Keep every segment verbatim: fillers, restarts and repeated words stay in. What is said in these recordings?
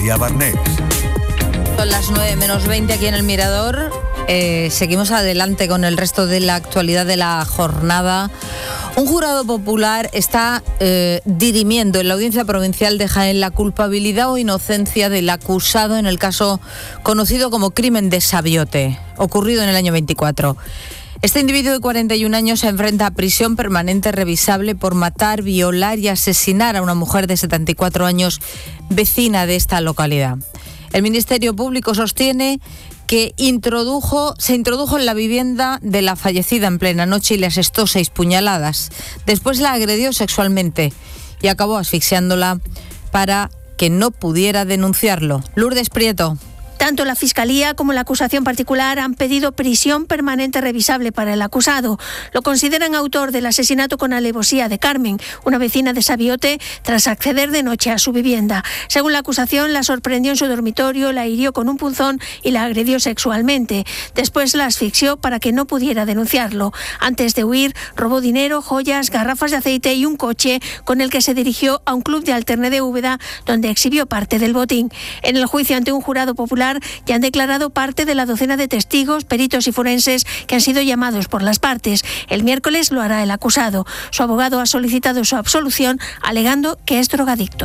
Barnés. Son las nueve menos veinte aquí en el Mirador. Eh, seguimos adelante con el resto de la actualidad de la jornada. Un jurado popular está eh, dirimiendo en la Audiencia Provincial de Jaén la culpabilidad o inocencia del acusado en el caso conocido como crimen de Sabiote, ocurrido en el año veinticuatro. Este individuo de cuarenta y un años se enfrenta a prisión permanente revisable por matar, violar y asesinar a una mujer de setenta y cuatro años, vecina de esta localidad. El Ministerio Público sostiene que introdujo, se introdujo en la vivienda de la fallecida en plena noche y le asestó seis puñaladas. Después la agredió sexualmente y acabó asfixiándola para que no pudiera denunciarlo. Lourdes Prieto. Tanto la Fiscalía como la acusación particular han pedido prisión permanente revisable para el acusado. Lo consideran autor del asesinato con alevosía de Carmen, una vecina de Sabiote, tras acceder de noche a su vivienda. Según la acusación, la sorprendió en su dormitorio, la hirió con un punzón y la agredió sexualmente. Después la asfixió para que no pudiera denunciarlo. Antes de huir, robó dinero, joyas, garrafas de aceite y un coche con el que se dirigió a un club de Alterne de Úbeda, donde exhibió parte del botín. En el juicio ante un jurado popular ya han declarado parte de la docena de testigos, peritos y forenses que han sido llamados por las partes. El miércoles lo hará el acusado. Su abogado ha solicitado su absolución, alegando que es drogadicto.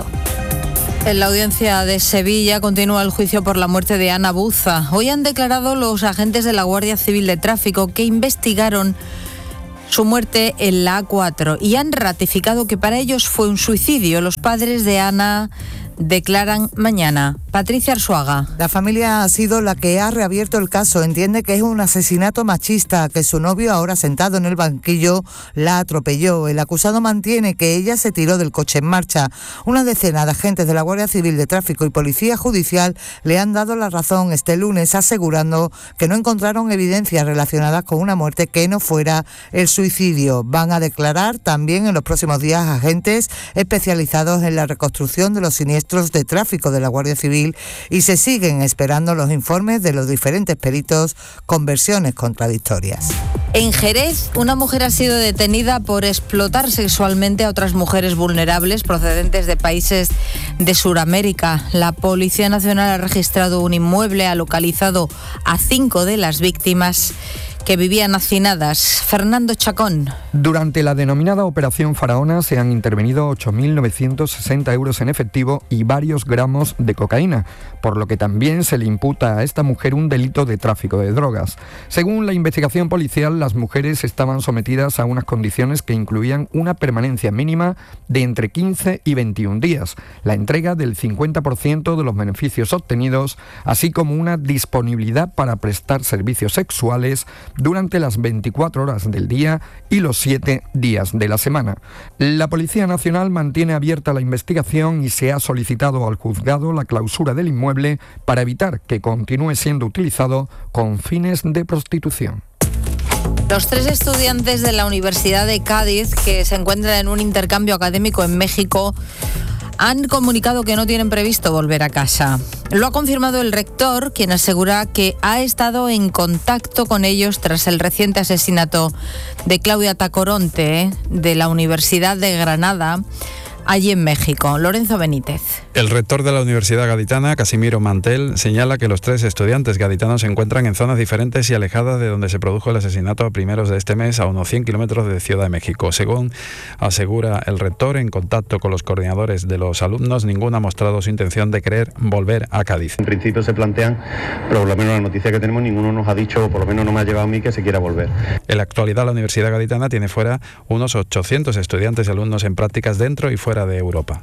En la audiencia de Sevilla continúa el juicio por la muerte de Ana Buza. Hoy han declarado los agentes de la Guardia Civil de Tráfico que investigaron su muerte en la A cuatro y han ratificado que para ellos fue un suicidio. Los padres de Ana declaran mañana. Patricia Arzuaga. La familia ha sido la que ha reabierto el caso. Entiende que es un asesinato machista, que su novio, ahora sentado en el banquillo, la atropelló. El acusado mantiene que ella se tiró del coche en marcha. Una decena de agentes de la Guardia Civil de Tráfico y Policía Judicial le han dado la razón este lunes, asegurando que no encontraron evidencias relacionadas con una muerte que no fuera el suicidio. Van a declarar también en los próximos días agentes especializados en la reconstrucción de los siniestros de tráfico de la Guardia Civil y se siguen esperando los informes de los diferentes peritos con versiones contradictorias. En Jerez, una mujer ha sido detenida por explotar sexualmente a otras mujeres vulnerables procedentes de países de Sudamérica. La Policía Nacional ha registrado un inmueble, ha localizado a cinco de las víctimas que vivían hacinadas. Fernando Chacón. Durante la denominada Operación Faraona se han intervenido ocho mil novecientos sesenta euros en efectivo y varios gramos de cocaína, por lo que también se le imputa a esta mujer un delito de tráfico de drogas. Según la investigación policial, las mujeres estaban sometidas a unas condiciones que incluían una permanencia mínima de entre quince y veintiún días, la entrega del cincuenta por ciento de los beneficios obtenidos, así como una disponibilidad para prestar servicios sexuales durante las veinticuatro horas del día y los siete días de la semana. La Policía Nacional mantiene abierta la investigación y se ha solicitado al juzgado la clausura del inmueble para evitar que continúe siendo utilizado con fines de prostitución. Los tres estudiantes de la Universidad de Cádiz que se encuentran en un intercambio académico en México han comunicado que no tienen previsto volver a casa. Lo ha confirmado el rector, quien asegura que ha estado en contacto con ellos tras el reciente asesinato de Claudia Tacoronte de la Universidad de Granada, allí en México. Lorenzo Benítez. El rector de la Universidad Gaditana, Casimiro Mantel, señala que los tres estudiantes gaditanos se encuentran en zonas diferentes y alejadas de donde se produjo el asesinato a primeros de este mes, a unos cien kilómetros de Ciudad de México. Según asegura el rector, en contacto con los coordinadores de los alumnos, ninguno ha mostrado su intención de querer volver a Cádiz. En principio se plantean, pero por lo menos la noticia que tenemos, ninguno nos ha dicho, o por lo menos no me ha llevado a mí, que se quiera volver. En la actualidad, la Universidad Gaditana tiene fuera unos ochocientos estudiantes y alumnos en prácticas dentro y fuera de Europa.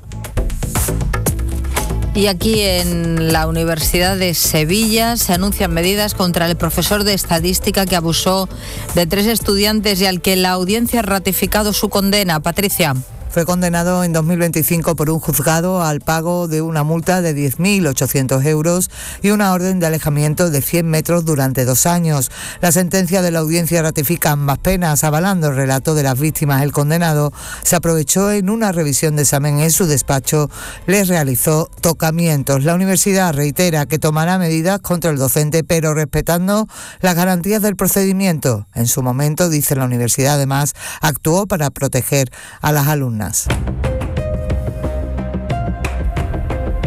Y aquí en la Universidad de Sevilla se anuncian medidas contra el profesor de estadística que abusó de tres estudiantes y al que la audiencia ha ratificado su condena. Patricia. Fue condenado en dos mil veinticinco por un juzgado al pago de una multa de diez mil ochocientos euros y una orden de alejamiento de cien metros durante dos años. La sentencia de la audiencia ratifica ambas penas, avalando el relato de las víctimas. El condenado se aprovechó en una revisión de examen en su despacho, les realizó tocamientos. La universidad reitera que tomará medidas contra el docente, pero respetando las garantías del procedimiento. En su momento, dice la universidad, además, actuó para proteger a las alumnas.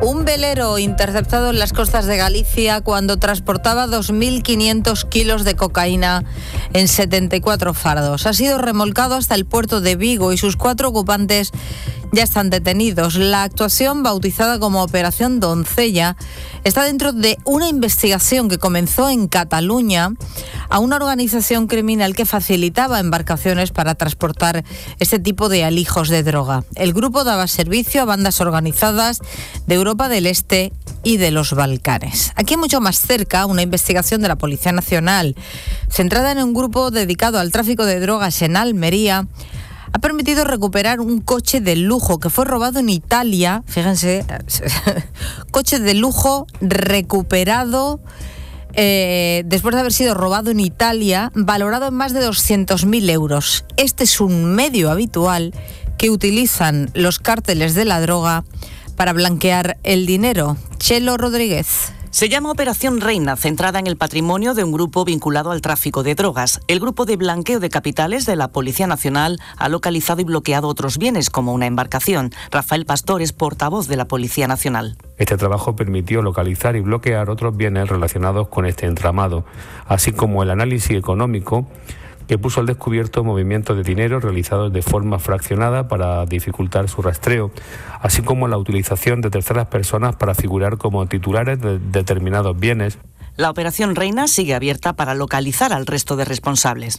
Un velero interceptado en las costas de Galicia cuando transportaba dos mil quinientos kilos de cocaína en setenta y cuatro fardos. Ha sido remolcado hasta el puerto de Vigo y sus cuatro ocupantes ya están detenidos. La actuación, bautizada como Operación Doncella, está dentro de una investigación que comenzó en Cataluña a una organización criminal que facilitaba embarcaciones para transportar este tipo de alijos de droga. El grupo daba servicio a bandas organizadas de Europa del Este y de los Balcanes. Aquí mucho más cerca, una investigación de la Policía Nacional, centrada en un grupo dedicado al tráfico de drogas en Almería, ha permitido recuperar un coche de lujo que fue robado en Italia. Fíjense, coche de lujo recuperado eh, después de haber sido robado en Italia, valorado en más de doscientos mil euros. Este es un medio habitual que utilizan los cárteles de la droga para blanquear el dinero. Chelo Rodríguez. Se llama Operación Reina, centrada en el patrimonio de un grupo vinculado al tráfico de drogas. El grupo de blanqueo de capitales de la Policía Nacional ha localizado y bloqueado otros bienes, como una embarcación. Rafael Pastor es portavoz de la Policía Nacional. Este trabajo permitió localizar y bloquear otros bienes relacionados con este entramado, así como el análisis económico que puso al descubierto movimientos de dinero realizados de forma fraccionada para dificultar su rastreo, así como la utilización de terceras personas para figurar como titulares de determinados bienes. La Operación Reina sigue abierta para localizar al resto de responsables.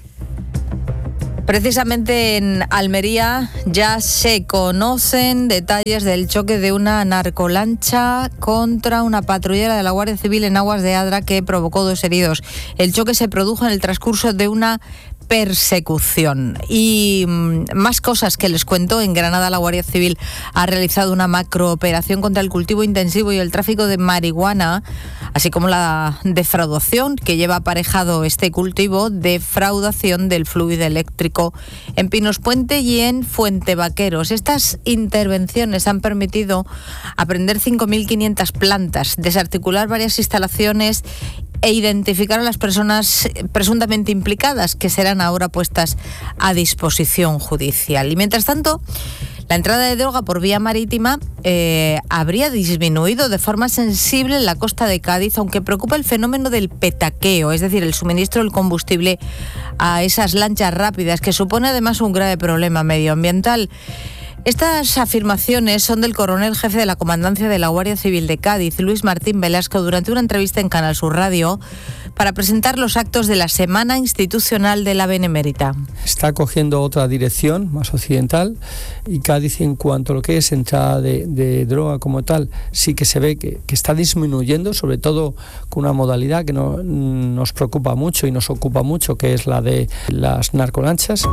Precisamente en Almería ya se conocen detalles del choque de una narcolancha contra una patrullera de la Guardia Civil en aguas de Adra que provocó dos heridos. El choque se produjo en el transcurso de una persecución. Y mmm, más cosas que les cuento. En Granada la Guardia Civil ha realizado una macrooperación contra el cultivo intensivo y el tráfico de marihuana, así como la defraudación que lleva aparejado este cultivo, defraudación del fluido eléctrico en Pinos Puente y en Fuente Vaqueros. Estas intervenciones han permitido aprender cinco mil quinientas plantas, desarticular varias instalaciones e identificar a las personas presuntamente implicadas, que serán ahora puestas a disposición judicial. Y mientras tanto, la entrada de droga por vía marítima eh, habría disminuido de forma sensible en la costa de Cádiz, aunque preocupa el fenómeno del petaqueo, es decir, el suministro del combustible a esas lanchas rápidas, que supone además un grave problema medioambiental. Estas afirmaciones son del coronel jefe de la Comandancia de la Guardia Civil de Cádiz, Luis Martín Velasco, durante una entrevista en Canal Sur Radio para presentar los actos de la Semana Institucional de la Benemérita. Está cogiendo otra dirección más occidental y Cádiz, en cuanto a lo que es entrada de, de droga como tal, sí que se ve que, que está disminuyendo, sobre todo con una modalidad que no, nos preocupa mucho y nos ocupa mucho, que es la de las narcolanchas.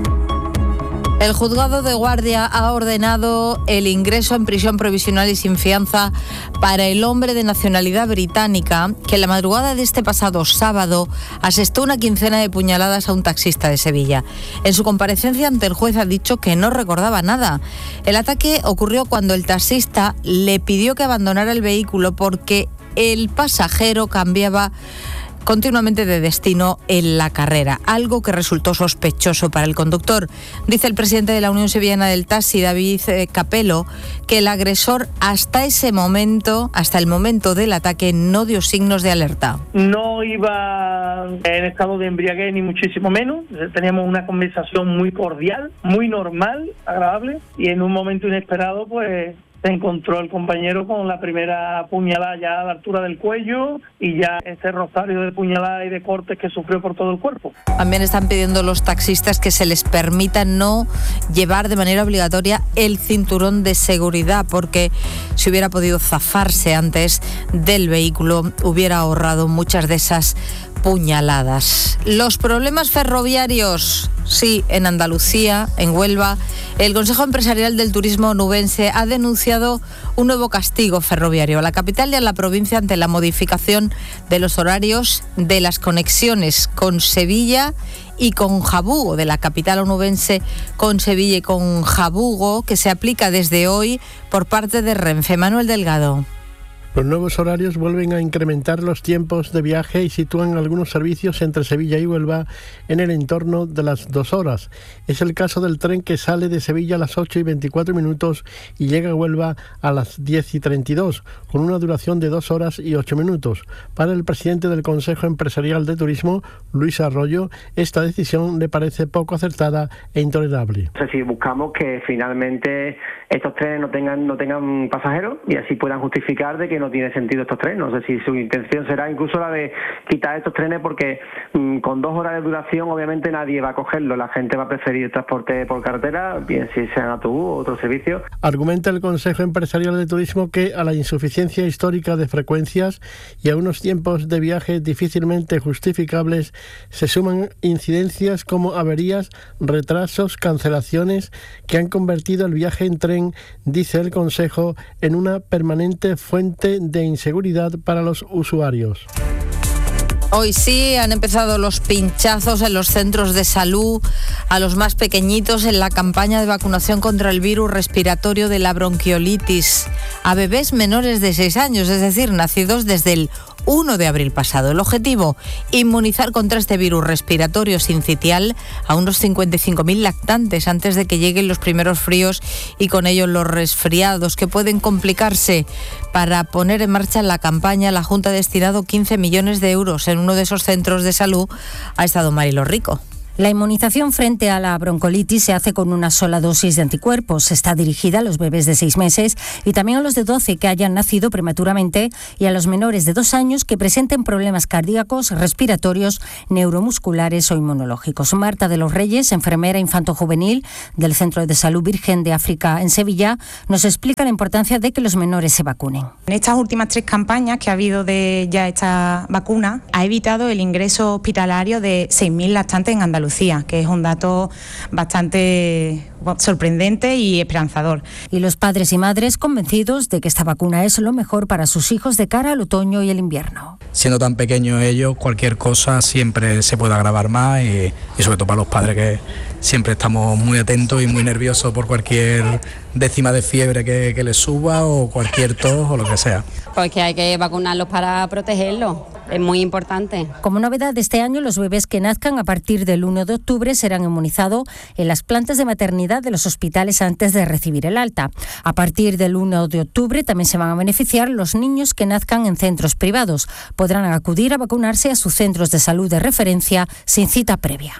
El juzgado de guardia ha ordenado el ingreso en prisión provisional y sin fianza para el hombre de nacionalidad británica que en la madrugada de este pasado sábado asestó una quincena de puñaladas a un taxista de Sevilla. En su comparecencia ante el juez ha dicho que no recordaba nada. El ataque ocurrió cuando el taxista le pidió que abandonara el vehículo porque el pasajero cambiaba continuamente de destino en la carrera, algo que resultó sospechoso para el conductor. Dice el presidente de la Unión Sevillana del Taxi, David Capello, que el agresor hasta ese momento, hasta el momento del ataque, no dio signos de alerta. No iba en estado de embriaguez ni muchísimo menos. Teníamos una conversación muy cordial, muy normal, agradable, y en un momento inesperado, pues se encontró el compañero con la primera puñalada ya a la altura del cuello y ya ese rosario de puñaladas y de cortes que sufrió por todo el cuerpo. También están pidiendo los taxistas que se les permita no llevar de manera obligatoria el cinturón de seguridad, porque si hubiera podido zafarse antes del vehículo hubiera ahorrado muchas de esas puñaladas. Los problemas ferroviarios, sí, en Andalucía, en Huelva. El Consejo Empresarial del Turismo Onubense ha denunciado un nuevo castigo ferroviario a la capital y a la provincia ante la modificación de los horarios de las conexiones con Sevilla y con Jabugo, de la capital onubense con Sevilla y con Jabugo, que se aplica desde hoy por parte de Renfe. Manuel Delgado. Los nuevos horarios vuelven a incrementar los tiempos de viaje y sitúan algunos servicios entre Sevilla y Huelva en el entorno de las dos horas. Es el caso del tren que sale de Sevilla a las ocho y veinticuatro minutos y llega a Huelva a las diez y treinta y dos, con una duración de dos horas y ocho minutos. Para el presidente del Consejo Empresarial de Turismo, Luis Arroyo, esta decisión le parece poco acertada e intolerable. No sé si buscamos que finalmente estos trenes no tengan no tengan pasajeros y así puedan justificar de que no tiene sentido estos trenes. No sé si su intención será incluso la de quitar estos trenes porque mmm, con dos horas de duración obviamente nadie va a cogerlo. La gente va a preferir el transporte por carretera, bien si sean autobús o otro servicio. Argumenta el Consejo Empresarial de Turismo que a la insuficiencia histórica de frecuencias y a unos tiempos de viaje difícilmente justificables se suman incidencias como averías, retrasos, cancelaciones que han convertido el viaje en tren, dice el Consejo, en una permanente fuente de inseguridad para los usuarios. Hoy sí han empezado los pinchazos en los centros de salud a los más pequeñitos en la campaña de vacunación contra el virus respiratorio de la bronquiolitis a bebés menores de seis años, es decir, nacidos desde el uno de abril pasado. El objetivo, inmunizar contra este virus respiratorio sincitial a unos cincuenta y cinco mil lactantes antes de que lleguen los primeros fríos y con ellos los resfriados que pueden complicarse. Para poner en marcha la campaña, la Junta ha destinado quince millones de euros. En uno de esos centros de salud ha estado Marilo Rico. La inmunización frente a la broncolitis se hace con una sola dosis de anticuerpos. Está dirigida a los bebés de seis meses y también a los de doce que hayan nacido prematuramente y a los menores de dos años que presenten problemas cardíacos, respiratorios, neuromusculares o inmunológicos. Marta de los Reyes, enfermera infanto-juvenil del Centro de Salud Virgen de África en Sevilla, nos explica la importancia de que los menores se vacunen. En estas últimas tres campañas que ha habido de ya esta vacuna, ha evitado el ingreso hospitalario de seis mil lactantes en Andalucía, que es un dato bastante sorprendente y esperanzador. Y los padres y madres convencidos de que esta vacuna es lo mejor para sus hijos de cara al otoño y el invierno. Siendo tan pequeños ellos, cualquier cosa siempre se puede agravar más y, y sobre todo para los padres que siempre estamos muy atentos y muy nerviosos por cualquier décima de fiebre que, que les suba o cualquier tos o lo que sea. Pues que hay que vacunarlos para protegerlos, es muy importante. Como novedad de este año, los bebés que nazcan a partir del uno de octubre serán inmunizados en las plantas de maternidad de los hospitales antes de recibir el alta. A partir del uno de octubre también se van a beneficiar los niños que nazcan en centros privados. Podrán acudir a vacunarse a sus centros de salud de referencia sin cita previa.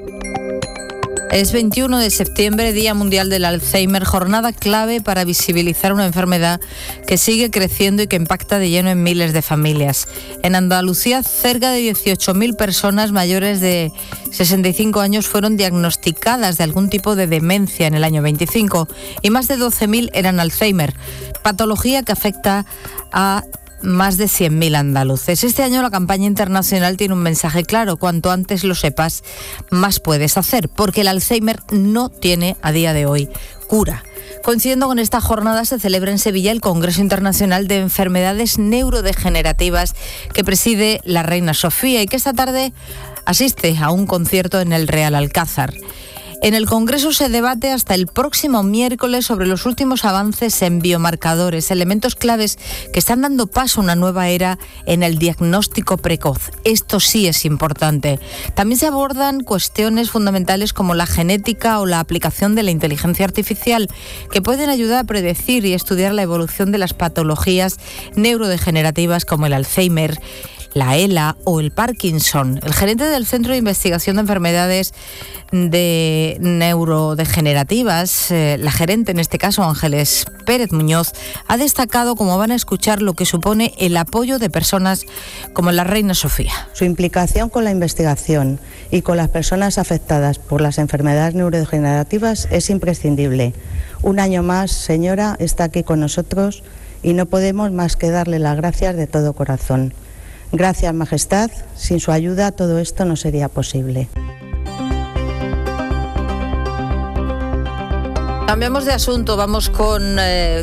Es veintiuno de septiembre, Día Mundial del Alzheimer, jornada clave para visibilizar una enfermedad que sigue creciendo y que impacta de lleno en miles de familias. En Andalucía, cerca de dieciocho mil personas mayores de sesenta y cinco años fueron diagnosticadas de algún tipo de demencia en el año veinticinco y más de doce mil eran Alzheimer, patología que afecta a más de cien mil andaluces. Este año la campaña internacional tiene un mensaje claro: cuanto antes lo sepas, más puedes hacer, porque el Alzheimer no tiene a día de hoy cura. Coincidiendo con esta jornada se celebra en Sevilla el Congreso Internacional de Enfermedades Neurodegenerativas que preside la reina Sofía y que esta tarde asiste a un concierto en el Real Alcázar. En el Congreso se debate hasta el próximo miércoles sobre los últimos avances en biomarcadores, elementos claves que están dando paso a una nueva era en el diagnóstico precoz. Esto sí es importante. También se abordan cuestiones fundamentales como la genética o la aplicación de la inteligencia artificial, que pueden ayudar a predecir y estudiar la evolución de las patologías neurodegenerativas como el Alzheimer, la ELA o el Parkinson. El gerente del Centro de Investigación de Enfermedades de Neurodegenerativas, eh, la gerente en este caso Ángeles Pérez Muñoz, ha destacado, como van a escuchar, lo que supone el apoyo de personas como la reina Sofía. Su implicación con la investigación y con las personas afectadas por las enfermedades neurodegenerativas es imprescindible. Un año más, señora, está aquí con nosotros y no podemos más que darle las gracias de todo corazón. Gracias, Majestad. Sin su ayuda todo esto no sería posible. Cambiamos de asunto, vamos con eh,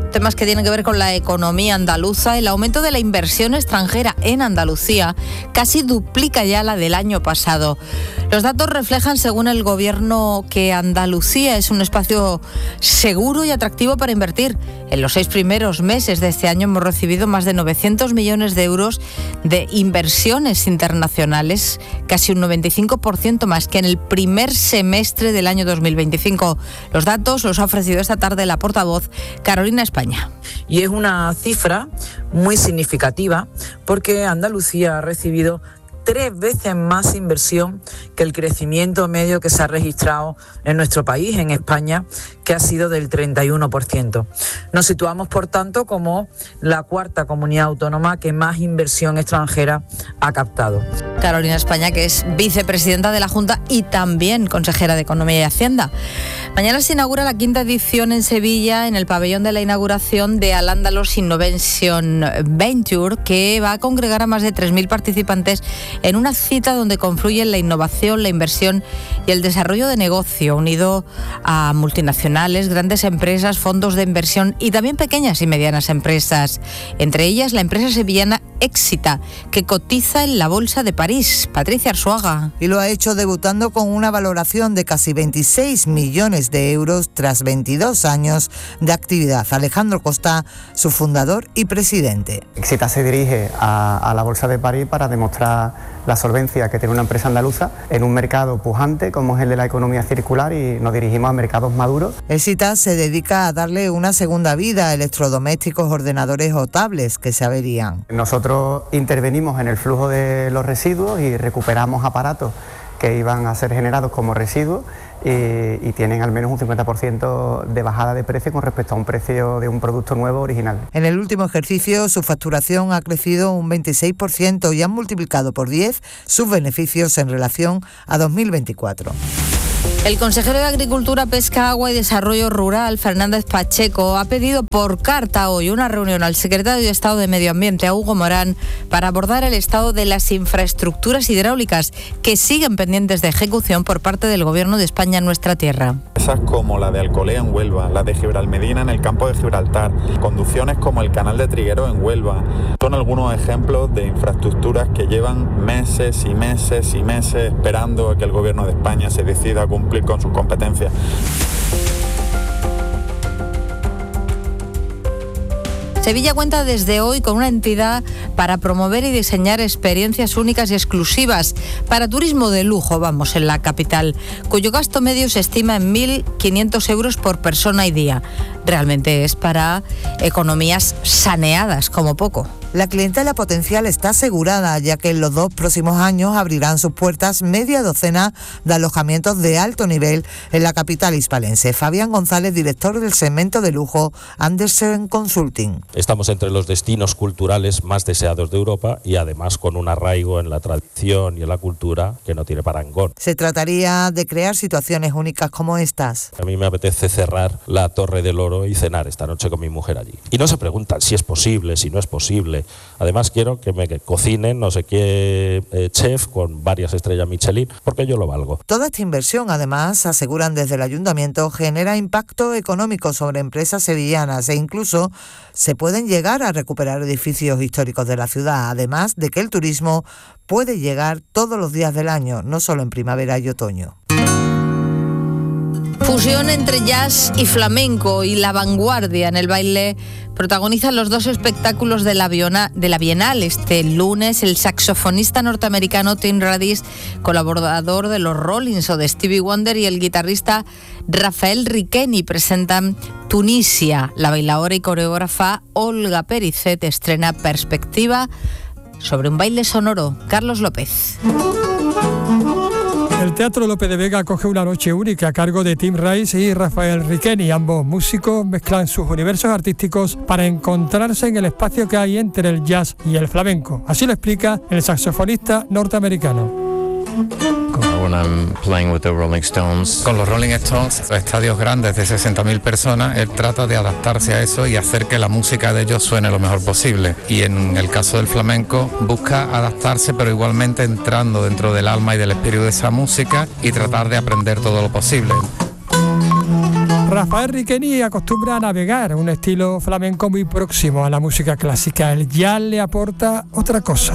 temas que tienen que ver con la economía andaluza. El aumento de la inversión extranjera en Andalucía casi duplica ya la del año pasado. Los datos reflejan, según el Gobierno, que Andalucía es un espacio seguro y atractivo para invertir. En los seis primeros meses de este año hemos recibido más de novecientos millones de euros de inversiones internacionales, casi un noventa y cinco por ciento más que en el primer semestre del año dos mil veinticinco. Los datos los ha ofrecido esta tarde la portavoz Carolina España. Y es una cifra muy significativa porque Andalucía ha recibido tres veces más inversión que el crecimiento medio que se ha registrado en nuestro país, en España, que ha sido del treinta y uno por ciento. Nos situamos, por tanto, como la cuarta comunidad autónoma que más inversión extranjera ha captado. Carolina España, que es vicepresidenta de la Junta y también consejera de Economía y Hacienda. Mañana se inaugura la quinta edición en Sevilla, en el pabellón de la inauguración de Al-Ándalus Innovation Venture, que va a congregar a más de tres mil participantes en una cita donde confluyen la innovación, la inversión y el desarrollo de negocio, unido a multinacionales, grandes empresas, fondos de inversión y también pequeñas y medianas empresas. Entre ellas, la empresa sevillana Éxita, que cotiza en la Bolsa de París. Patricia Arzuaga. Y lo ha hecho debutando con una valoración de casi veintiséis millones de euros tras veintidós años de actividad. Alejandro Costa, su fundador y presidente. Éxita se dirige a, a la Bolsa de París para demostrar la solvencia que tiene una empresa andaluza en un mercado pujante como es el de la economía circular, y nos dirigimos a mercados maduros. Éxita se dedica a darle una segunda vida a electrodomésticos, ordenadores o tablets que se averían. Nosotros intervenimos en el flujo de los residuos y recuperamos aparatos que iban a ser generados como residuos y, y tienen al menos un cincuenta por ciento de bajada de precio con respecto a un precio de un producto nuevo original. En el último ejercicio su facturación ha crecido un veintiséis por ciento y han multiplicado por diez sus beneficios en relación a dos mil veinticuatro. El consejero de Agricultura, Pesca, Agua y Desarrollo Rural, Fernández Pacheco, ha pedido por carta hoy una reunión al secretario de Estado de Medio Ambiente, a Hugo Morán, para abordar el estado de las infraestructuras hidráulicas que siguen pendientes de ejecución por parte del Gobierno de España en nuestra tierra. Empresas como la de Alcolea en Huelva, la de Gibralmedina en el campo de Gibraltar, conducciones como el canal de Trigueros en Huelva, son algunos ejemplos de infraestructuras que llevan meses y meses y meses esperando a que el Gobierno de España se decida a cumplir con sus competencias. Sevilla cuenta desde hoy con una entidad para promover y diseñar experiencias únicas y exclusivas para turismo de lujo, vamos, en la capital, cuyo gasto medio se estima en mil quinientos euros por persona y día. Realmente es para economías saneadas, como poco. La clientela potencial está asegurada, ya que en los dos próximos años abrirán sus puertas media docena de alojamientos de alto nivel en la capital hispalense. Fabián González, director del segmento de lujo Andersen Consulting. Estamos entre los destinos culturales más deseados de Europa y además con un arraigo en la tradición y en la cultura que no tiene parangón. Se trataría de crear situaciones únicas como estas. A mí me apetece cerrar la Torre del Oro y cenar esta noche con mi mujer allí. Y no se preguntan si es posible, si no es posible. Además quiero que me cocinen no sé qué eh, chef con varias estrellas Michelin, porque yo lo valgo. Toda esta inversión, además, aseguran desde el ayuntamiento, genera impacto económico sobre empresas sevillanas e incluso se pueden llegar a recuperar edificios históricos de la ciudad, además de que el turismo puede llegar todos los días del año, no solo en primavera y otoño. Fusión entre jazz y flamenco y la vanguardia en el baile protagonizan los dos espectáculos de la, Biona, de la Bienal. Este lunes, el saxofonista norteamericano Tim Radis, colaborador de los Rollins o de Stevie Wonder, y el guitarrista Rafael Riqueni presentan Tunisia. La bailadora y coreógrafa Olga Pericet estrena Perspectiva sobre un baile sonoro. Carlos López. El Teatro Lope de Vega acoge una noche única a cargo de Tim Rice y Rafael Riqueni. Ambos músicos mezclan sus universos artísticos para encontrarse en el espacio que hay entre el jazz y el flamenco. Así lo explica el saxofonista norteamericano. Con los Rolling Stones, estadios grandes de sesenta mil personas, él trata de adaptarse a eso y hacer que la música de ellos suene lo mejor posible. Y en el caso del flamenco, busca adaptarse, pero igualmente entrando dentro del alma y del espíritu de esa música y tratar de aprender todo lo posible. Rafael Riqueni acostumbra a navegar, un estilo flamenco muy próximo a la música clásica. El jazz le aporta otra cosa.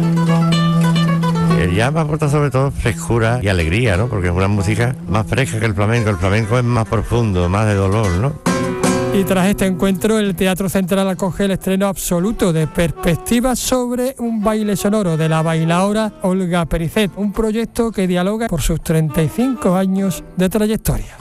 El jazz me aporta sobre todo frescura y alegría, ¿no? Porque es una música más fresca que el flamenco. El flamenco es más profundo, más de dolor, ¿no? Y tras este encuentro, el Teatro Central acoge el estreno absoluto de Perspectivas sobre un baile sonoro de la bailaora Olga Pericet, un proyecto que dialoga por sus treinta y cinco años de trayectoria.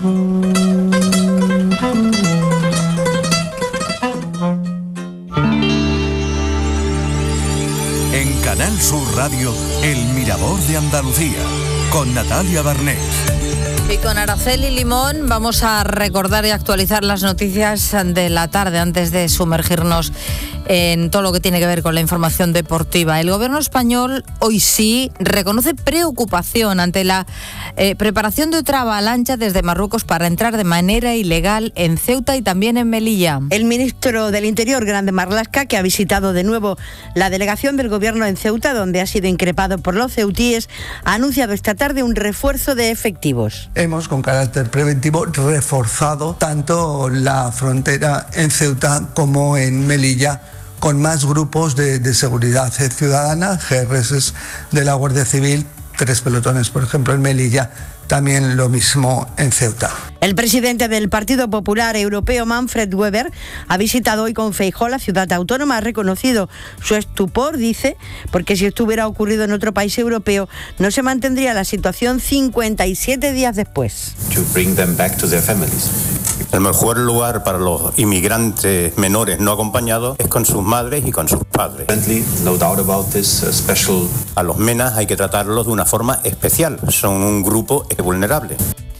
En Canal Sur Radio, El Mirador de Andalucía, con Natalia Barnés. Y con Araceli Limón vamos a recordar y actualizar las noticias de la tarde antes de sumergirnos en todo lo que tiene que ver con la información deportiva. El gobierno español hoy sí reconoce preocupación ante la eh, preparación de otra avalancha desde Marruecos para entrar de manera ilegal en Ceuta y también en Melilla. El ministro del Interior, Grande Marlaska, que ha visitado de nuevo la delegación del gobierno en Ceuta, donde ha sido increpado por los ceutíes, ha anunciado esta tarde un refuerzo de efectivos. Hemos, con carácter preventivo, reforzado tanto la frontera en Ceuta como en Melilla, con más grupos de, de seguridad ciudadana, G R S de la Guardia Civil, tres pelotones, por ejemplo, en Melilla, también lo mismo en Ceuta. El presidente del Partido Popular Europeo, Manfred Weber, ha visitado hoy con Feijóo la ciudad autónoma, ha reconocido su estupor, dice, porque si esto hubiera ocurrido en otro país europeo, no se mantendría la situación cincuenta y siete días después. To bring them back to their families. El mejor lugar para los inmigrantes menores no acompañados es con sus madres y con sus padres. No doubt about this, uh, special... A los menas hay que tratarlos de una forma especial, son un grupo vulnerable.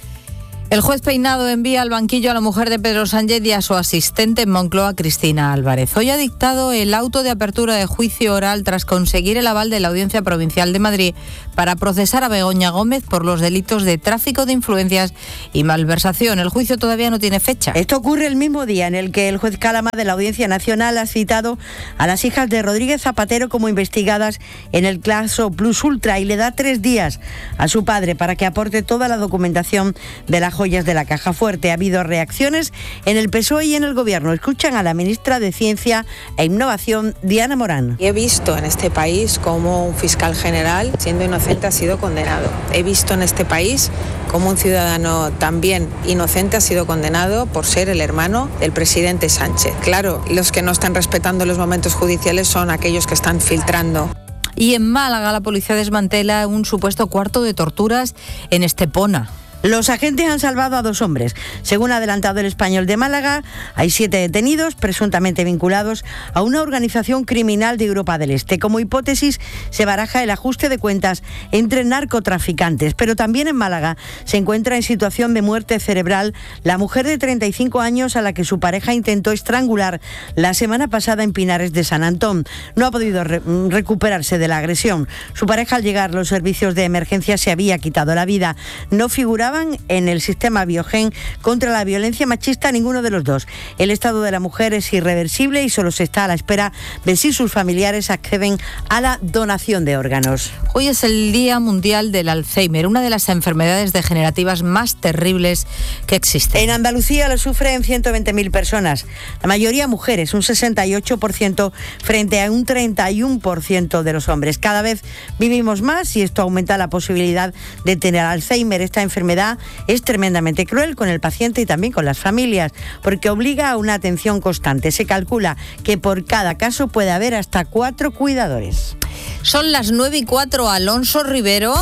El juez Peinado envía al banquillo a la mujer de Pedro Sánchez y a su asistente en Moncloa, Cristina Álvarez. Hoy ha dictado el auto de apertura de juicio oral tras conseguir el aval de la Audiencia Provincial de Madrid para procesar a Begoña Gómez por los delitos de tráfico de influencias y malversación. El juicio todavía no tiene fecha. Esto ocurre el mismo día en el que el juez Calama de la Audiencia Nacional ha citado a las hijas de Rodríguez Zapatero como investigadas en el caso Plus Ultra y le da tres días a su padre para que aporte toda la documentación de la joyas de la Caja Fuerte. Ha habido reacciones en el P S O E y en el Gobierno. Escuchan a la ministra de Ciencia e Innovación, Diana Morán. He visto en este país cómo un fiscal general, siendo inocente, ha sido condenado. He visto en este país cómo un ciudadano también inocente ha sido condenado por ser el hermano del presidente Sánchez. Claro, los que no están respetando los momentos judiciales son aquellos que están filtrando. Y en Málaga la policía desmantela un supuesto cuarto de torturas en Estepona. Los agentes han salvado a dos hombres. Según ha adelantado El Español de Málaga, hay siete detenidos presuntamente vinculados a una organización criminal de Europa del Este. Como hipótesis se baraja el ajuste de cuentas entre narcotraficantes, pero también en Málaga se encuentra en situación de muerte cerebral la mujer de treinta y cinco años a la que su pareja intentó estrangular la semana pasada en Pinares de San Antón. No ha podido re- recuperarse de la agresión. Su pareja, al llegar los servicios de emergencia, se había quitado la vida. No figuraba en el sistema Biogen contra la violencia machista ninguno de los dos. El estado de la mujer es irreversible y solo se está a la espera de si sus familiares acceden a la donación de órganos. Hoy es el Día Mundial del Alzheimer, una de las enfermedades degenerativas más terribles que existen. En Andalucía lo sufren ciento veinte mil personas, la mayoría mujeres, un sesenta y ocho por ciento frente a un treinta y uno por ciento de los hombres. Cada vez vivimos más y esto aumenta la posibilidad de tener Alzheimer. Esta enfermedad es tremendamente cruel con el paciente y también con las familias, porque obliga a una atención constante. Se calcula que por cada caso puede haber hasta cuatro cuidadores. Son las nueve y cuatro, Alonso Rivero.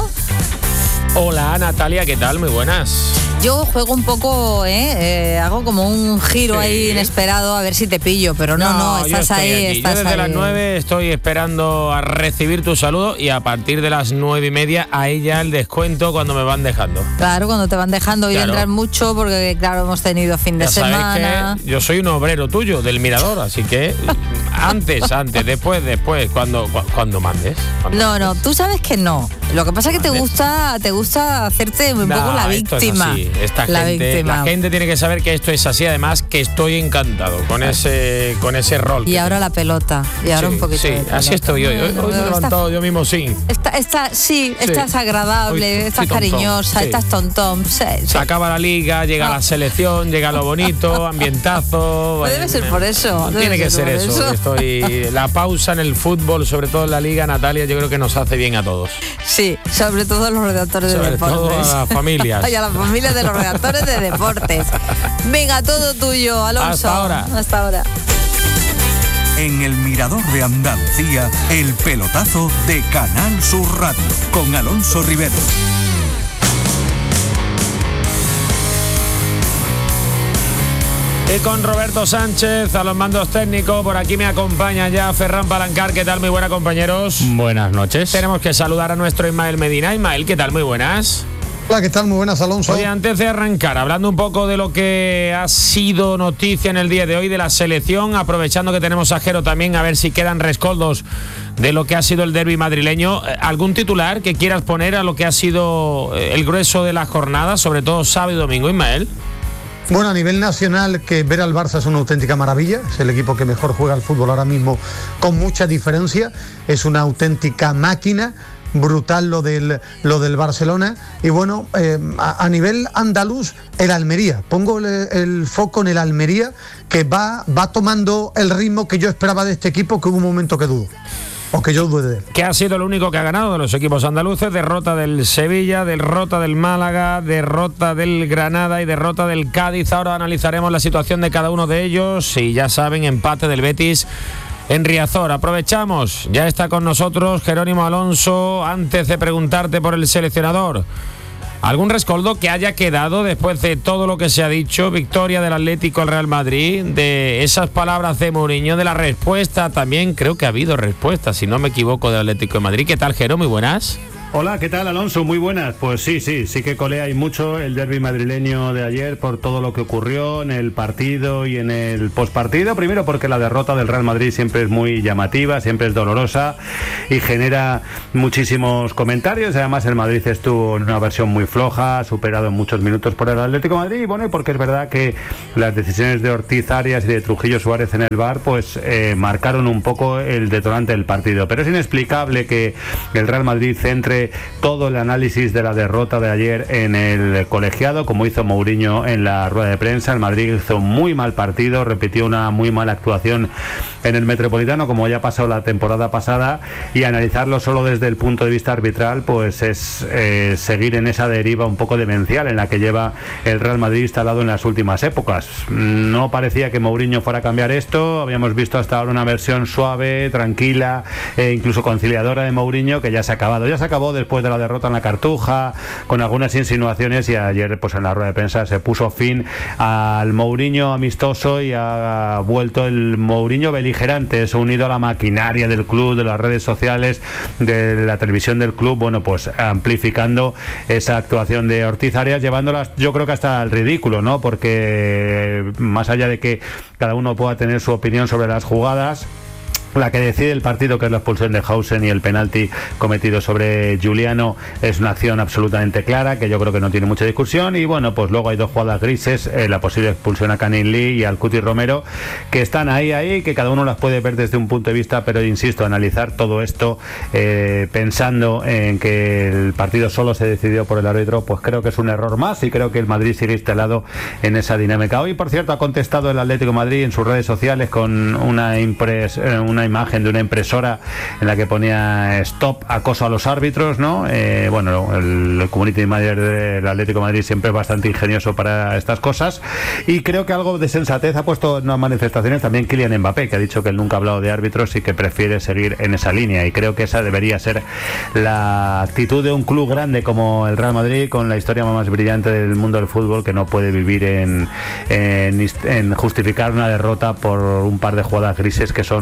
Hola Natalia, ¿qué tal? Muy buenas. Yo juego un poco, ¿eh? Eh, hago como un giro sí. ahí inesperado a ver si te pillo, pero no, no, no estás ahí, aquí. estás Yo desde ahí. las nueve estoy esperando a recibir tu saludo y a partir de las nueve y media ahí ya el descuento cuando me van dejando. Claro, cuando te van dejando y claro. entras mucho porque claro, hemos tenido fin de ya semana. Sabes que yo soy un obrero tuyo del Mirador, así que Antes, antes, después, después, cuando, cuando mandes. Cuando no, mandes. no, tú sabes que no. Lo que pasa es que te gusta, te gusta hacerte un No, poco la esto es víctima. así. Esta la gente, víctima. la gente tiene que saber que esto es así. Además, que estoy encantado con ese, con ese rol. Y que ahora tengo. la pelota. Y ahora Sí, un poquito sí, de pelota. así estoy hoy. Hoy, hoy me he Está- levantado yo mismo sin. Está, está, sí, Sí. estás agradable, Hoy estás estoy tontón, cariñosa, sí. estás tontón. Sí, sí. Se acaba la liga, llega la selección, llega lo bonito, ambientazo. Pues debe ser por eso. Tiene debe que ser por eso. Estoy, la pausa en el fútbol, sobre todo en la liga, Natalia, yo creo que nos hace bien a todos. Sí, sobre todo a los redactores de Sobre deportes. todo a las familias. Y a las familias de los redactores de deportes. Venga, todo tuyo, Alonso. Hasta ahora. Hasta ahora. En el Mirador de Andalucía, el pelotazo de Canal Sur Radio, con Alonso Rivero. Y con Roberto Sánchez a los mandos técnicos, por aquí me acompaña ya Ferran Palancar. ¿Qué tal? Muy buenas, compañeros. Buenas noches. Tenemos que saludar a nuestro Ismael Medina. Ismael, ¿qué tal? Muy buenas. Hola, ¿qué tal? Muy buenas, Alonso. Oye, antes de arrancar, hablando un poco de lo que ha sido noticia en el día de hoy de la selección, aprovechando que tenemos a Jero también, a ver si quedan rescoldos de lo que ha sido el derbi madrileño. ¿Algún titular que quieras poner a lo que ha sido el grueso de la jornada, sobre todo sábado y domingo, Ismael? Bueno, a nivel nacional, que ver al Barça es una auténtica maravilla. Es el equipo que mejor juega al fútbol ahora mismo, con mucha diferencia. Es una auténtica máquina. Brutal lo del, lo del Barcelona. Y bueno, eh, a, a nivel andaluz, el Almería. Pongo el, el foco en el Almería, que va, va tomando el ritmo que yo esperaba de este equipo, que hubo un momento que dudo. O que yo dude de él. Que ha sido el único que ha ganado de los equipos andaluces. Derrota del Sevilla, derrota del Málaga, derrota del Granada y derrota del Cádiz. Ahora analizaremos la situación de cada uno de ellos. Y ya saben, empate del Betis en Riazor. Aprovechamos, ya está con nosotros Jerónimo Alonso. Antes de preguntarte por el seleccionador, ¿algún rescoldo que haya quedado después de todo lo que se ha dicho? Victoria del Atlético al Real Madrid, de esas palabras de Mourinho, de la respuesta también. Creo que ha habido respuesta, si no me equivoco, del Atlético de Madrid. ¿Qué tal, Jero? Muy buenas. Hola, ¿qué tal, Alonso? Muy buenas. Pues sí, sí, sí que colea y mucho el derbi madrileño de ayer por todo lo que ocurrió en el partido y en el postpartido. Primero porque la derrota del Real Madrid siempre es muy llamativa, siempre es dolorosa y genera muchísimos comentarios. Además, el Madrid estuvo en una versión muy floja, superado en muchos minutos por el Atlético de Madrid. Y bueno, y porque es verdad que las decisiones de Ortiz Arias y de Trujillo Suárez en el V A R pues eh, marcaron un poco el detonante del partido. Pero es inexplicable que el Real Madrid centre todo el análisis de la derrota de ayer en el colegiado, como hizo Mourinho en la rueda de prensa. El Madrid hizo un muy mal partido, repitió una muy mala actuación en el Metropolitano, como ya pasó la temporada pasada, y analizarlo solo desde el punto de vista arbitral pues es eh, seguir en esa deriva un poco demencial en la que lleva el Real Madrid instalado en las últimas épocas. No parecía que Mourinho fuera a cambiar esto. Habíamos visto hasta ahora una versión suave, tranquila e incluso conciliadora de Mourinho, que ya se ha acabado, ya se acabó después de la derrota en la Cartuja, con algunas insinuaciones, y ayer pues en la rueda de prensa se puso fin al Mourinho amistoso y ha vuelto el Mourinho beligerante, es unido a la maquinaria del club, de las redes sociales, de la televisión del club, bueno, pues amplificando esa actuación de Ortiz Arias, llevándolas yo creo que hasta el ridículo, ¿no? Porque más allá de que cada uno pueda tener su opinión sobre las jugadas, la que decide el partido, que es la expulsión de Hausen y el penalti cometido sobre Giuliano, es una acción absolutamente clara, que yo creo que no tiene mucha discusión. Y bueno, pues luego hay dos jugadas grises, eh, la posible expulsión a Canin Lee y al Cuti Romero, que están ahí, ahí, que cada uno las puede ver desde un punto de vista, pero insisto, analizar todo esto eh, pensando en que el partido solo se decidió por el árbitro, pues creo que es un error más, y creo que el Madrid sigue instalado en esa dinámica. Hoy, por cierto, ha contestado el Atlético de Madrid en sus redes sociales con una impres, eh, una imagen de una impresora en la que ponía stop acoso a los árbitros, ¿no? Eh, bueno, el, el community manager del Atlético de Madrid siempre es bastante ingenioso para estas cosas, y creo que algo de sensatez ha puesto en unas manifestaciones también Kylian Mbappé, que ha dicho que él nunca ha hablado de árbitros y que prefiere seguir en esa línea, y creo que esa debería ser la actitud de un club grande como el Real Madrid, con la historia más brillante del mundo del fútbol, que no puede vivir en, en, en justificar una derrota por un par de jugadas grises que son ciertamente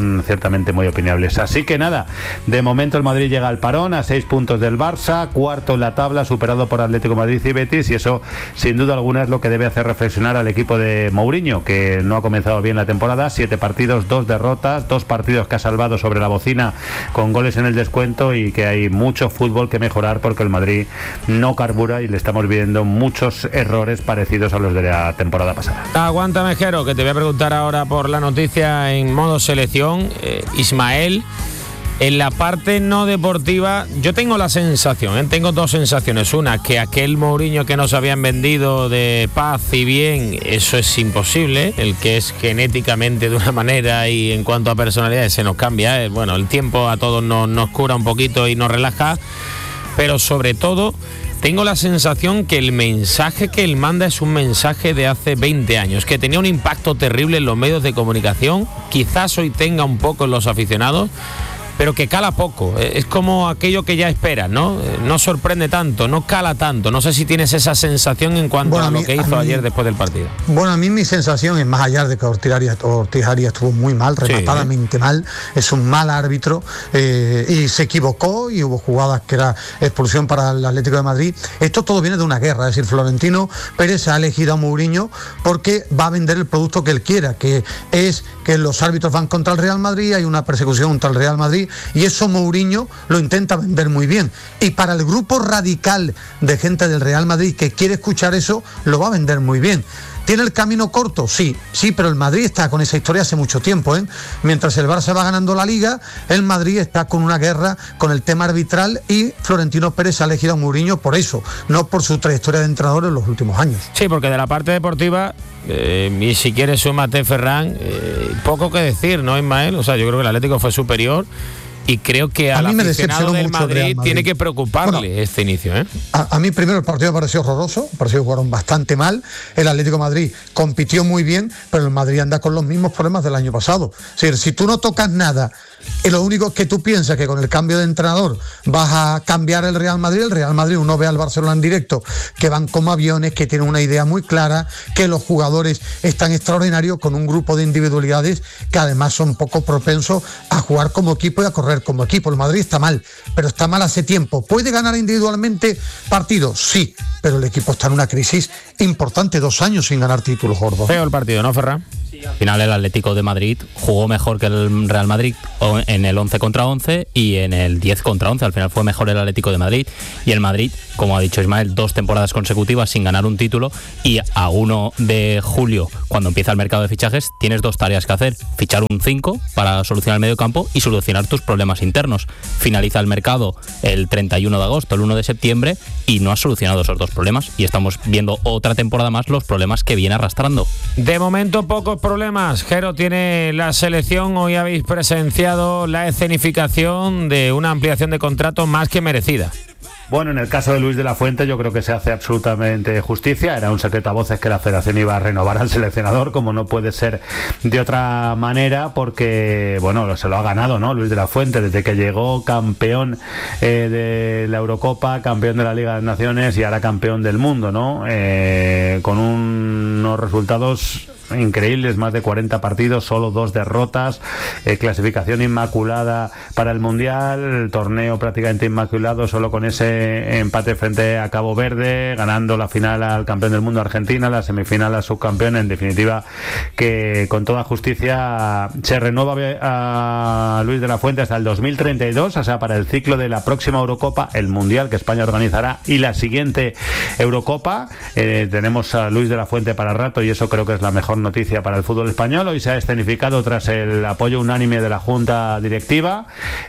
ciertamente muy opinables. Así que nada, de momento el Madrid llega al parón a seis puntos del Barça, cuarto en la tabla, superado por Atlético de Madrid y Betis, y eso sin duda alguna es lo que debe hacer reflexionar al equipo de Mourinho, que no ha comenzado bien la temporada, siete partidos, dos derrotas, dos partidos que ha salvado sobre la bocina con goles en el descuento, y que hay mucho fútbol que mejorar porque el Madrid no carbura y le estamos viendo muchos errores parecidos a los de la temporada pasada. Aguántame, Jero, que te voy a preguntar ahora por la noticia en modo selección. eh, Ismael, en la parte no deportiva, yo tengo la sensación, ¿eh? tengo dos sensaciones. Una, que aquel Mourinho que nos habían vendido de paz y bien, eso es imposible. El que es genéticamente de una manera y en cuanto a personalidad se nos cambia. ¿eh? Bueno, el tiempo a todos nos, nos cura un poquito y nos relaja, pero sobre todo tengo la sensación que el mensaje que él manda es un mensaje de hace veinte años, que tenía un impacto terrible en los medios de comunicación, quizás hoy tenga un poco en los aficionados, pero que cala poco. Es como aquello que ya esperas, ¿no? No sorprende tanto, no cala tanto. No sé si tienes esa sensación en cuanto bueno, a, a mí, lo que hizo mí, ayer después del partido. Bueno, a mí mi sensación es, más allá de que Ortiz Arias, Ortiz Arias estuvo muy mal, rematadamente sí, ¿eh? mal, es un mal árbitro, eh, y se equivocó y hubo jugadas que era expulsión para el Atlético de Madrid. Esto todo viene de una guerra, es decir, Florentino Pérez ha elegido a Mourinho porque va a vender el producto que él quiera, que es que los árbitros van contra el Real Madrid, hay una persecución contra el Real Madrid, y eso Mourinho lo intenta vender muy bien. Y para el grupo radical de gente del Real Madrid que quiere escuchar eso, lo va a vender muy bien. ¿Tiene el camino corto? Sí, sí, pero el Madrid está con esa historia hace mucho tiempo, ¿eh? Mientras el Barça va ganando la Liga, el Madrid está con una guerra con el tema arbitral, y Florentino Pérez ha elegido a Mourinho por eso, no por su trayectoria de entrenador en los últimos años. Sí, porque de la parte deportiva, eh, y si quieres súmate, Ferran, eh, poco que decir, ¿no, Ismael? O sea, yo creo que el Atlético fue superior. Y creo que al aficionado del Madrid, Madrid tiene que preocuparle bueno, este inicio. ¿eh? A, a mí primero el partido me pareció horroroso, me pareció que jugaron bastante mal. El Atlético de Madrid compitió muy bien, pero el Madrid anda con los mismos problemas del año pasado. Es decir, si tú no tocas nada y lo único que tú piensas que con el cambio de entrenador vas a cambiar el Real Madrid, el Real Madrid, uno ve al Barcelona en directo, que van como aviones, que tienen una idea muy clara, que los jugadores están extraordinarios, con un grupo de individualidades que además son poco propensos a jugar como equipo y a correr como equipo. El Madrid está mal, pero está mal hace tiempo. ¿Puede ganar individualmente partidos? Sí, pero el equipo está en una crisis importante, dos años sin ganar títulos, gordos. Feo el partido, ¿no, Ferran? Al final el Atlético de Madrid jugó mejor que el Real Madrid en el once contra once y en el diez contra once. Al final fue mejor el Atlético de Madrid, y el Madrid, como ha dicho Ismael, dos temporadas consecutivas sin ganar un título, y a uno de julio, cuando empieza el mercado de fichajes, tienes dos tareas que hacer: fichar un cinco para solucionar el medio campo y solucionar tus problemas internos. Finaliza el mercado el treinta y uno de agosto, el uno de septiembre, y no has solucionado esos dos problemas, y estamos viendo otra temporada más los problemas que viene arrastrando. De momento pocos problemas. Jero, tiene la selección. Hoy habéis presenciado la escenificación de una ampliación de contrato más que merecida. Bueno, en el caso de Luis de la Fuente yo creo que se hace absolutamente justicia. Era un secreto a voces que la Federación iba a renovar al seleccionador, como no puede ser de otra manera, porque, bueno, se lo ha ganado, ¿no? Luis de la Fuente, desde que llegó campeón eh, de la Eurocopa, campeón de la Liga de Naciones y ahora campeón del mundo, ¿no? Eh, con un, unos resultados increíbles, más de cuarenta partidos, solo dos derrotas, eh, clasificación inmaculada para el Mundial, el torneo prácticamente inmaculado, solo con ese empate frente a Cabo Verde, ganando la final al campeón del mundo Argentina, la semifinal al subcampeón. En definitiva, que con toda justicia se renueva a Luis de la Fuente hasta el dos mil treinta y dos, o sea, para el ciclo de la próxima Eurocopa, el Mundial que España organizará, y la siguiente Eurocopa. Eh, tenemos a Luis de la Fuente para rato, y eso creo que es la mejor noticia para el fútbol español. Hoy se ha escenificado tras el apoyo unánime de la Junta Directiva,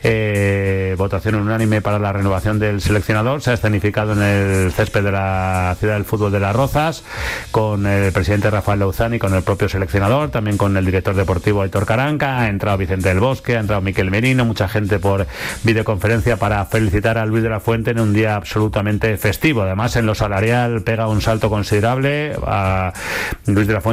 eh, votación unánime para la renovación del seleccionador. Se ha escenificado en el césped de la Ciudad del Fútbol de Las Rozas, con el presidente Rafael Lauzán y con el propio seleccionador, también con el director deportivo Aitor Caranca. Ha entrado Vicente del Bosque, ha entrado Miquel Merino, mucha gente por videoconferencia para felicitar a Luis de la Fuente en un día absolutamente festivo. Además, en lo salarial pega un salto considerable. A Luis de la Fuente estaba al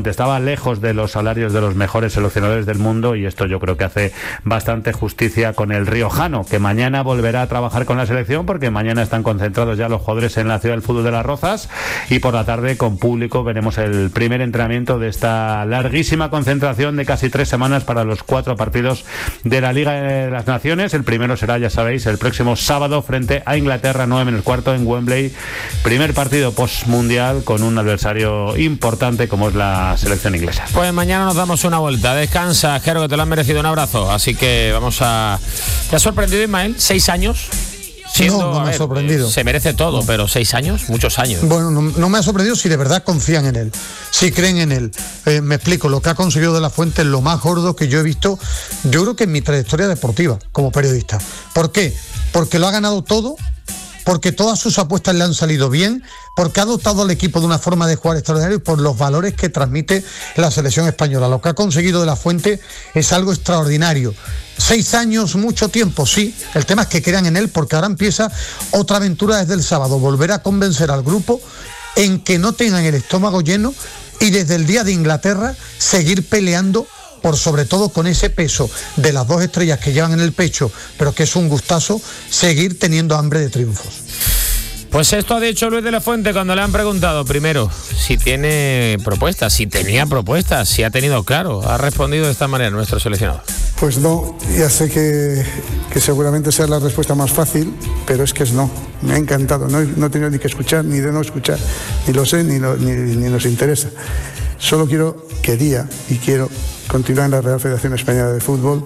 lejos de los salarios de los mejores seleccionadores del mundo, y esto yo creo que hace bastante justicia con el riojano, que mañana volverá a trabajar con la selección, porque mañana están concentrados ya los jugadores en la ciudad del fútbol de Las Rozas, y por la tarde con público veremos el primer entrenamiento de esta larguísima concentración de casi tres semanas para los cuatro partidos de la Liga de las Naciones. El primero será, ya sabéis, el próximo sábado frente a Inglaterra, nueve menos cuarto en Wembley, primer partido post-mundial con un adversario importante como es la selección inglesa. Pues mañana nos damos una vuelta. Descansa, Jero, que te lo han merecido. Un abrazo. Así que vamos a... ¿Te ha sorprendido, Ismael? ¿Seis años? Siendo, no, no me ver, ha sorprendido. Se merece todo, no. Pero seis años, muchos años. Bueno, no, no me ha sorprendido si de verdad confían en él, si creen en él. Eh, me explico, lo que ha conseguido De La Fuente es lo más gordo que yo he visto, yo creo que en mi trayectoria deportiva como periodista. ¿Por qué? Porque lo ha ganado todo, porque todas sus apuestas le han salido bien, porque ha dotado al equipo de una forma de jugar extraordinaria y por los valores que transmite la selección española. Lo que ha conseguido De La Fuente es algo extraordinario. Seis años, mucho tiempo, sí. El tema es que crean en él, porque ahora empieza otra aventura desde el sábado, volver a convencer al grupo en que no tengan el estómago lleno y desde el día de Inglaterra seguir peleando por sobre todo con ese peso de las dos estrellas que llevan en el pecho, pero que es un gustazo seguir teniendo hambre de triunfos. Pues esto ha dicho Luis de la Fuente cuando le han preguntado primero si tiene propuestas, si tenía propuestas, si ha tenido claro. Ha respondido de esta manera nuestro seleccionador. Pues no, ya sé que, que seguramente sea la respuesta más fácil, pero es que es no. Me ha encantado, no, no he tenido ni que escuchar ni de no escuchar, ni lo sé ni, lo, ni, ni nos interesa. Solo quiero, quería y quiero continuar en la Real Federación Española de Fútbol.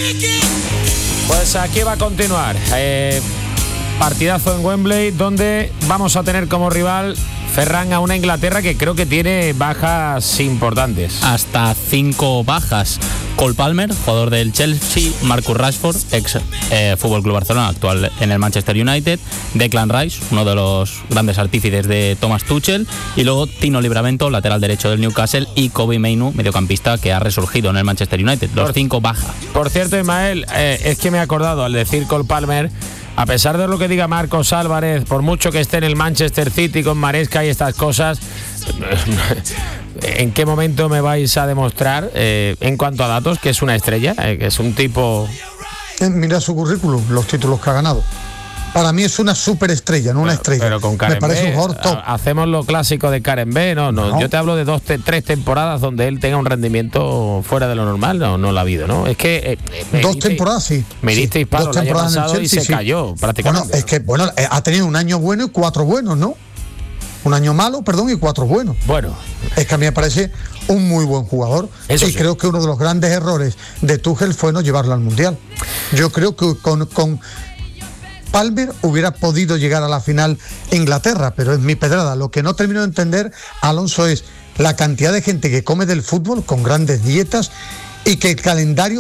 Pues aquí va a continuar. Eh, partidazo en Wembley, donde vamos a tener como rival, Ferran, a una Inglaterra que creo que tiene bajas importantes. Hasta cinco bajas. Cole Palmer, jugador del Chelsea, Marcus Rashford, ex eh, Fútbol Club Barcelona, actual en el Manchester United, Declan Rice, uno de los grandes artífices de Thomas Tuchel, y luego Tino Livramento, lateral derecho del Newcastle, y Kobbie Mainoo, mediocampista que ha resurgido en el Manchester United. Los por, cinco bajas. Por cierto, Ismael, eh, es que me he acordado al decir Cole Palmer, a pesar de lo que diga Marcos Álvarez, por mucho que esté en el Manchester City con Maresca y estas cosas, ¿en qué momento me vais a demostrar, eh, en cuanto a datos, que es una estrella, eh, que es un tipo... Mira su currículum, los títulos que ha ganado. Para mí es una superestrella, no una estrella. Pero con Karen Me parece B, un jugador top. Hacemos lo clásico de Karen B, no, no, no. Yo te hablo de dos, te, tres temporadas donde él tenga un rendimiento fuera de lo normal, no, no lo ha habido, ¿no? Es que eh, me dos diste, temporadas sí. Me diste sí. disparo dos el año temporadas pasado en el Chelsea, y se sí. cayó prácticamente. Bueno, es que bueno, ha tenido un año bueno y cuatro buenos, ¿no? Un año malo, perdón, y cuatro buenos. Bueno. Es que a mí me parece un muy buen jugador. Eso y sí. creo que uno de los grandes errores de Tuchel fue no llevarlo al Mundial. Yo creo que con, con Palmer hubiera podido llegar a la final Inglaterra, pero es mi pedrada. Lo que no termino de entender, Alonso, es la cantidad de gente que come del fútbol con grandes dietas y que el calendario